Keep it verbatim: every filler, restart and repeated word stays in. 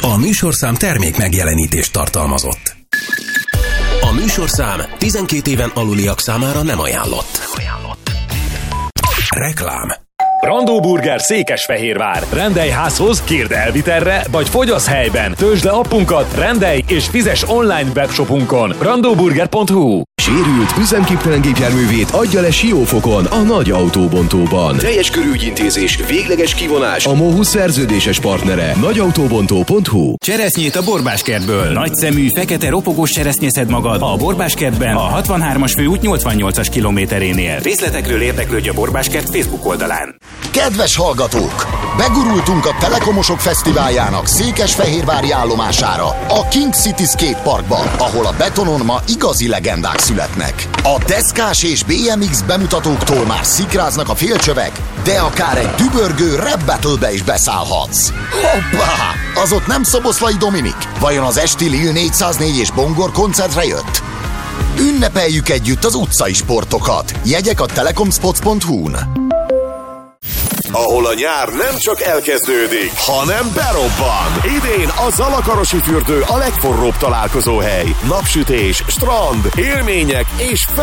A műsorszám termék megjelenítést tartalmazott. A műsorszám tizenkét éven aluliak számára nem ajánlott. Reklám. Brandó Burger Székesfehérvár. Rendelj házhoz, kérd elvitelre, vagy fogyasz helyben. Töltsd le appunkat, rendelj és fizes online webshopunkon. brandóburger pont hu. Sérült, üzemképtelen gépjárművét adja le Siófokon, a nagy autóbontóban. Teljes körű ügyintézés, végleges kivonás, a MOHU szerződéses partnere. nagyautóbontó pont hu. Cseresznyét a borbáskertből. Nagyszemű, fekete ropogós cseresznye szed magad a borbáskertben, a hatvanhármas főút nyolcvannyolcas kilométerénél. Részletekről érdeklődj a Borbáskert Facebook oldalán. Kedves hallgatók! Begurultunk a Telekomosok Fesztiváljának székesfehérvári állomására, a King City Skate Parkba, ahol a betonon ma igazi legendák születnek. A deszkás és bé em iksz bemutatóktól már szikráznak a félcsövek, de akár egy dübörgő rap battle-be is beszállhatsz. Hoppá! Az ott nem Szoboszlai Dominik? Vajon az esti Lil négyszáznégy és Bongor koncertre jött? Ünnepeljük együtt az utcai sportokat. Jegyek a telekomspots pont hu-n. Ahol a nyár nem csak elkezdődik, hanem berobban. Idén a Zalakarosi fürdő a legforróbb találkozóhely. Napsütés, strand, élmények és